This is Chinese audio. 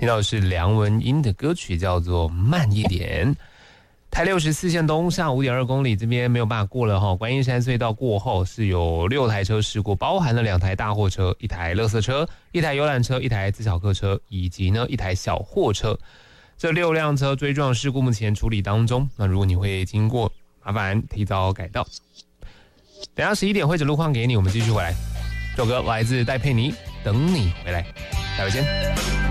听到的是梁文音的歌曲，叫做《慢一点》。台64线东上5.2公里，这边没有办法过了哈。观音山隧道过后是有6台车事故，包含了2台大货车、1台垃圾车、1台游览车、1台自小客车，以及呢1台小货车。这6辆车追撞事故目前处理当中。那如果你会经过，麻烦提早改道。等下11点会整路况给你，我们继续回来。这首歌来自戴佩妮，等你回来，待会见。